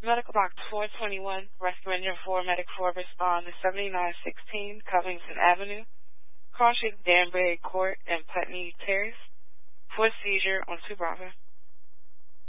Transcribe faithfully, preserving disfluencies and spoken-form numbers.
Medical Box four twenty-one, Rescue Engine four, Medic four respond to seventy-nine sixteen Covington Avenue, Caution Danbury Court, and Putney Terrace for seizure on two Bravo.